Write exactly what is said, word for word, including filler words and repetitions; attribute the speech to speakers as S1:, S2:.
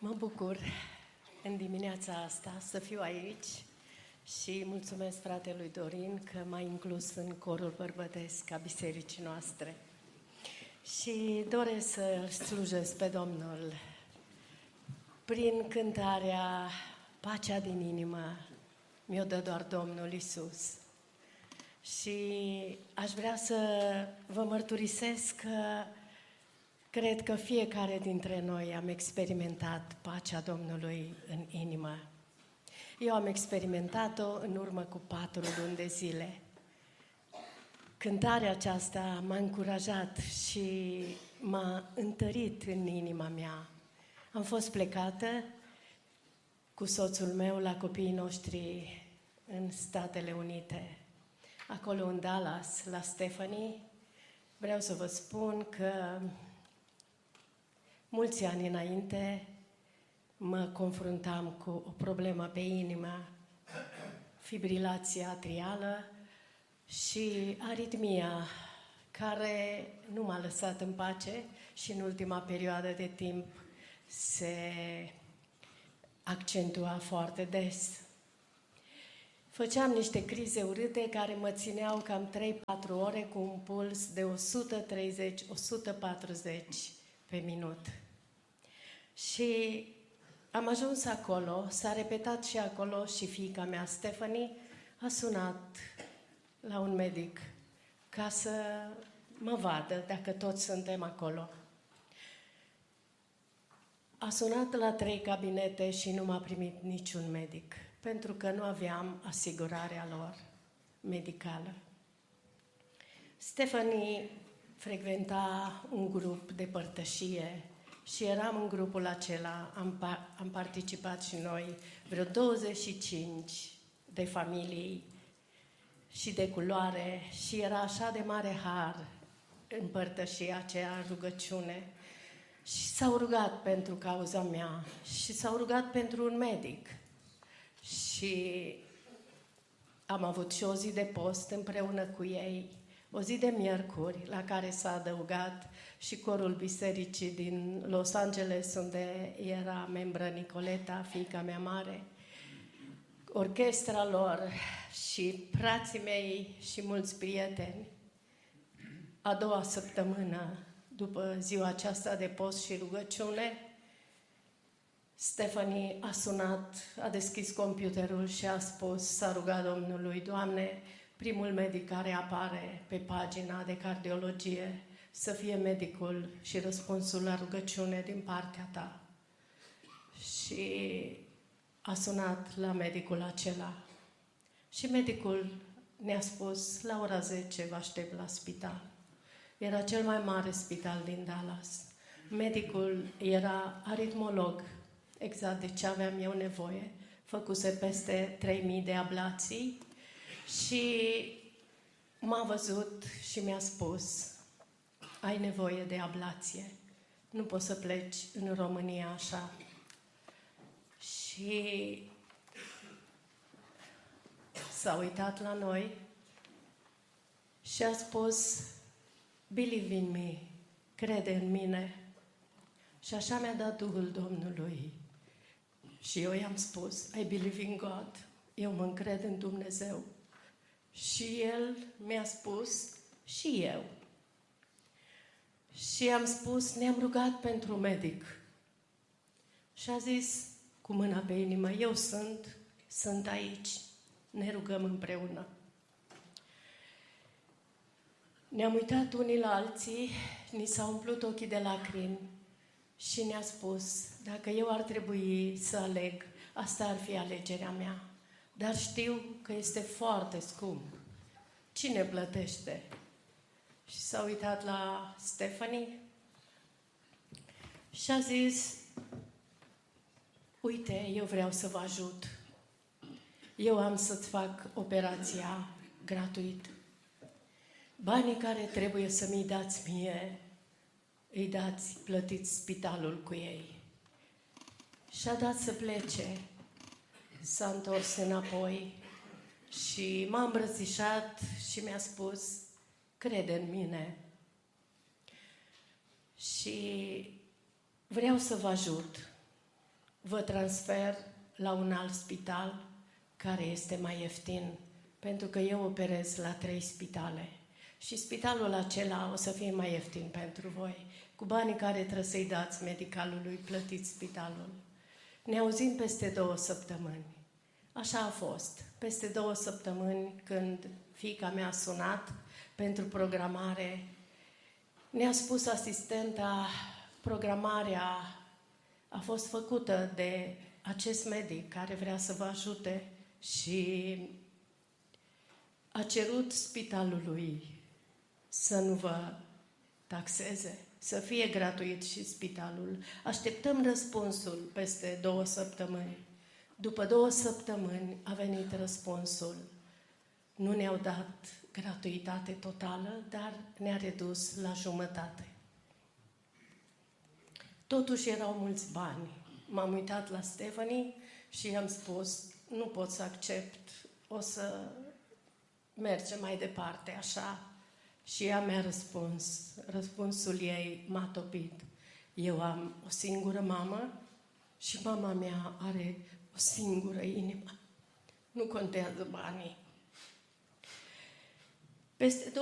S1: Mă bucur în dimineața asta să fiu aici și mulțumesc fratelui Dorin că m-a inclus în corul bărbătesc a bisericii noastre. Și doresc să-L slujesc pe Domnul prin cântarea Pacea din inimă mi-o dă doar Domnul Iisus. Și aș vrea să vă mărturisesc că cred că fiecare dintre noi am experimentat pacea Domnului în inimă. Eu am experimentat-o în urmă cu patru luni de zile. Cântarea aceasta m-a încurajat și m-a întărit în inima mea. Am fost plecată cu soțul meu la copiii noștri în Statele Unite. Acolo în Dallas, la Stephanie, vreau să vă spun că mulți ani înainte mă confruntam cu o problemă pe inimă, fibrilație atrială și aritmia, care nu m-a lăsat în pace și în ultima perioadă de timp se accentua foarte des. Făceam niște crize urâte care mă țineau cam trei-patru ore cu un puls de o sută treizeci - o sută patruzeci pe minut. Și am ajuns acolo, s-a repetat și acolo și fiica mea, Stephanie, a sunat la un medic ca să mă vadă dacă toți suntem acolo. A sunat la trei cabinete și nu m-a primit niciun medic, pentru că nu aveam asigurarea lor medicală. Stephanie frecventa un grup de părtășie și eram în grupul acela, am, pa- am participat și noi, vreo douăzeci și cinci de familii și de culoare și era așa de mare har în părtășia aceea, rugăciune. Și s-au rugat pentru cauza mea și s-au rugat pentru un medic. Și am avut și o zi de post împreună cu ei, o zi de miercuri, la care s-a adăugat și corul bisericii din Los Angeles, unde era membră Nicoleta, fiica mea mare, orchestra lor și frații mei și mulți prieteni. A doua săptămână, după ziua aceasta de post și rugăciune, Stephanie a sunat, a deschis computerul și a spus, s-a rugat Domnului: Doamne, primul medic care apare pe pagina de cardiologie să fie medicul și răspunsul la rugăciune din partea ta. Și a sunat la medicul acela. Și medicul ne-a spus, la ora zece vă aștept la spital. Era cel mai mare spital din Dallas. Medicul era aritmolog, exact de ce aveam eu nevoie. Făcuse peste trei mii de ablații și m-a văzut și mi-a spus, ai nevoie de ablație. Nu poți să pleci în România așa. Și s-a uitat la noi și a spus, believe in me, crede în mine. Și așa mi-a dat Duhul Domnului. Și eu i-am spus, I believe in God. Eu mă încred în Dumnezeu. Și el mi-a spus, și eu. Și am spus, ne-am rugat pentru medic. Și a zis, cu mâna pe inimă, eu sunt, sunt aici. Ne rugăm împreună. Ne-am uitat unii la alții, ni s-au umplut ochii de lacrimi și ne-a spus, dacă eu ar trebui să aleg, asta ar fi alegerea mea. Dar știu că este foarte scump. Cine plătește? Și s-a uitat la Stephanie și a zis, uite, eu vreau să vă ajut. Eu am să-ți fac operația gratuit. Banii care trebuie să mi-i dați mie, îi dați, plătiți spitalul cu ei. Și-a dat să plece. S-a întors înapoi și m-a îmbrățișat și mi-a spus, crede în mine. Și vreau să vă ajut. vă transfer la un alt spital care este mai ieftin, pentru că eu operez la trei spitale. Și spitalul acela o să fie mai ieftin pentru voi. Cu banii care trebuie să-i dați medicalului, plătiți spitalul. Ne auzim peste două săptămâni. Așa a fost. Peste două săptămâni, când fiica mea a sunat pentru programare, ne-a spus asistenta, programarea a fost făcută de acest medic care vrea să vă ajute și a cerut spitalului să nu vă taxeze, să fie gratuit și spitalul. Așteptăm răspunsul peste două săptămâni. După două săptămâni a venit răspunsul. Nu ne-au dat gratuitate totală, dar ne-a redus la jumătate. Totuși erau mulți bani. M-am uitat la Stephanie și i-am spus, nu pot să accept, o să mergem mai departe, așa. Și ea mi-a răspuns. Răspunsul ei m-a topit. Eu am o singură mamă și mama mea are o singură inimă. Nu contează banii. Peste